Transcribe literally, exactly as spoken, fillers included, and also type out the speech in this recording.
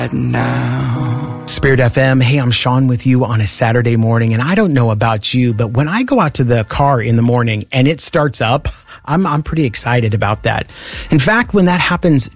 now. Spirit F M. Hey, I'm Sean with you on a Saturday morning, and I don't know about you, but when I go out to the car in the morning and it starts up, I'm I'm pretty excited about that. In fact, when that happens